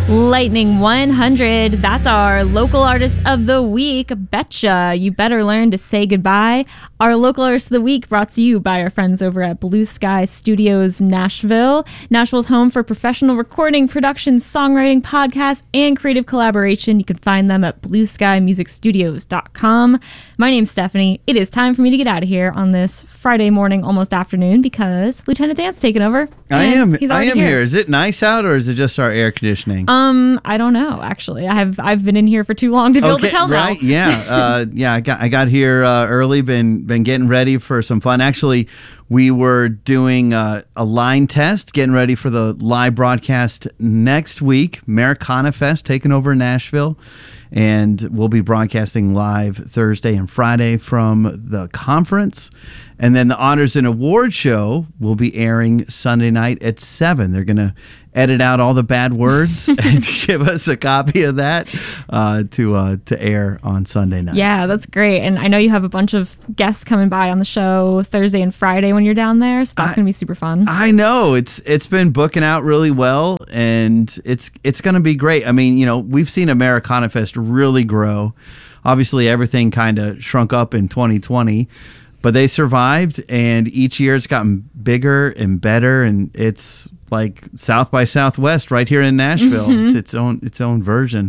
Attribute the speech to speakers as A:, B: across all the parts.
A: Lightning 100, that's our local artist of the week. Betcha you better learn to say goodbye. Our local artist of the week brought to you by our friends over at Blue Sky Studios Nashville. Nashville's home for professional recording, production, songwriting, podcasts, and creative collaboration. You can find them at blueskymusicstudios.com. My name's Stephanie. It is time for me to get out of here on this Friday morning, almost afternoon, because Lieutenant Dan's taking over.
B: I am here. Is it nice out or is it just our air conditioning?
A: I don't know, actually. I've been in here for too long to be able to tell
B: right?
A: now.
B: Yeah. I got here early, been getting ready for some fun. Actually, we were doing a line test, getting ready for the live broadcast next week. Americana Fest taking over Nashville. And we'll be broadcasting live Thursday and Friday from the conference. And then the Honors and Awards show will be airing Sunday night at 7. They're going to edit out all the bad words and give us a copy of that to air on Sunday night.
A: Yeah, that's great. And I know you have a bunch of guests coming by on the show Thursday and Friday when you're down there, so that's going to be super fun.
B: I know. It's been booking out really well, and it's going to be great. I mean, we've seen Americana Fest really grow. Obviously, everything kind of shrunk up in 2020, but they survived, and each year it's gotten bigger and better, and it's like South by Southwest right here in Nashville. Mm-hmm. It's its own version.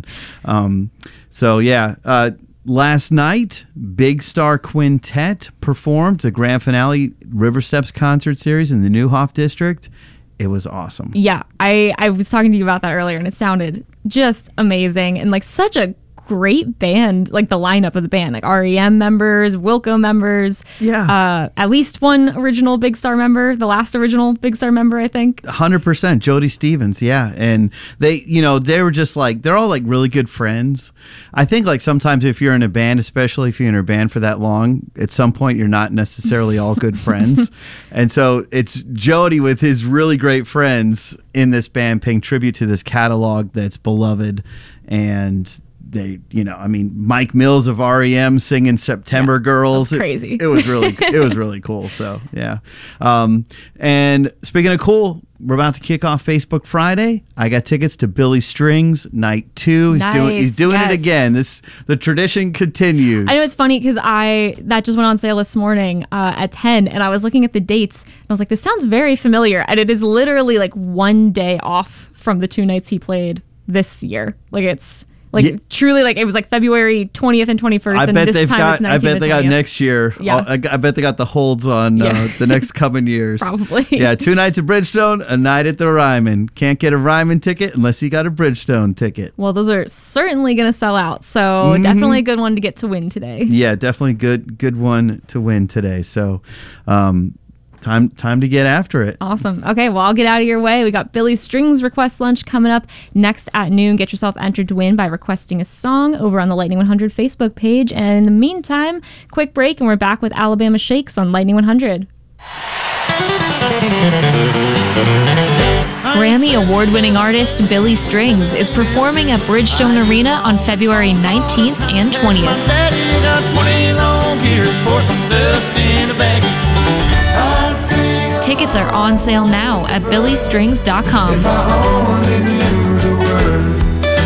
B: Last night, Big Star Quintet performed the grand finale River Steps concert series in the Neuhoff District. It was awesome.
A: Yeah, I was talking to you about that earlier, and it sounded just amazing, and like such a great band, like the lineup of the band, like REM members, Wilco members, at least one original Big Star member, the last original Big Star member, I think.
B: 100%, Jody Stevens, and they were just like, they're all like really good friends. I think like sometimes if you're in a band, especially if you're in a band for that long, at some point you're not necessarily all good friends, and so it's Jody with his really great friends in this band paying tribute to this catalog that's beloved. And they, Mike Mills of REM singing September Girls.
A: That's crazy.
B: It was really cool. So, yeah. And speaking of cool, we're about to kick off Facebook Friday. I got tickets to Billy Strings Night 2. He's doing it again. The tradition continues.
A: I know it's funny because that just went on sale this morning at 10, and I was looking at the dates, and I was like, this sounds very familiar. And it is literally like one day off from the 2 nights he played this year. Like it's truly, like it was like February 20th and 21st, and this time it's 19th.
B: I bet they got
A: 20th.
B: Next year.
A: Yeah.
B: I bet they got the holds on the next coming years.
A: Probably.
B: Yeah, 2 nights at Bridgestone, a night at the Ryman. Can't get a Ryman ticket unless you got a Bridgestone ticket.
A: Well, those are certainly going to sell out, so definitely a good one to get to win today.
B: Yeah, definitely good one to win today. So, Time to get after it.
A: Awesome. Okay, well, I'll get out of your way. We got Billy Strings Request Lunch coming up next at noon. Get yourself entered to win by requesting a song over on the Lightning 100 Facebook page. And in the meantime, quick break, and we're back with Alabama Shakes on Lightning 100. Grammy award-winning artist Billy Strings is performing at Bridgestone Arena on February 19th and 20th.
C: Daddy got 20 long years for some dust in a bag.
A: Tickets are on sale now at billystrings.com.
C: If I only knew the words.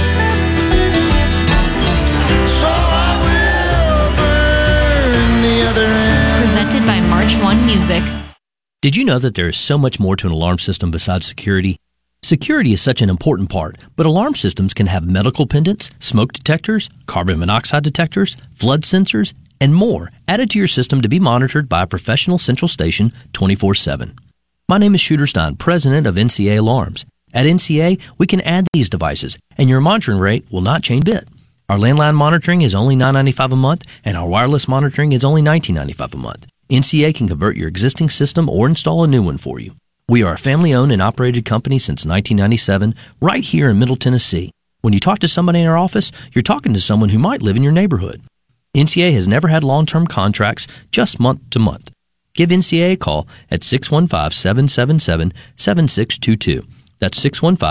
C: So I will burn the other end.
A: Presented by March 1 Music.
D: Did you know that there is so much more to an alarm system besides security? Security is such an important part, but alarm systems can have medical pendants, smoke detectors, carbon monoxide detectors, flood sensors, and more added to your system to be monitored by a professional central station 24/7. My name is Shooter Stein, president of NCA Alarms. At NCA, we can add these devices, and your monitoring rate will not change a bit. Our landline monitoring is only $9.95 a month, and our wireless monitoring is only $19.95 a month. NCA can convert your existing system or install a new one for you. We are a family-owned and operated company since 1997, right here in Middle Tennessee. When you talk to somebody in our office, you're talking to someone who might live in your neighborhood. NCA has never had long-term contracts, just month to month. Give NCA a call at 615-777-7622. That's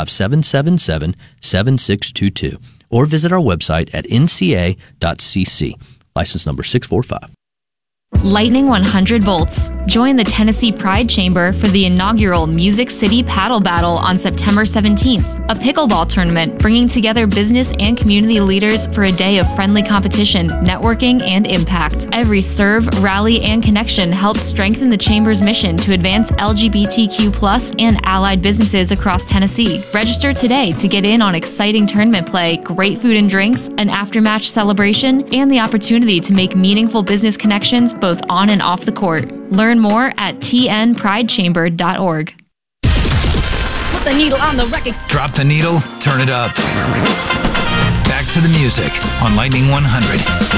D: 615-777-7622. Or visit our website at nca.cc. License number 645.
A: Lightning 100 Volts. Join the Tennessee Pride Chamber for the inaugural Music City Paddle Battle on September 17th, a pickleball tournament bringing together business and community leaders for a day of friendly competition, networking, and impact. Every serve, rally, and connection helps strengthen the Chamber's mission to advance LGBTQ+ and allied businesses across Tennessee. Register today to get in on exciting tournament play, great food and drinks, an after-match celebration, and the opportunity to make meaningful business connections both on and off the court. Learn more at tnpridechamber.org.
E: Put the needle on the record.
F: Drop the needle, turn it up. Back to the music on Lightning 100.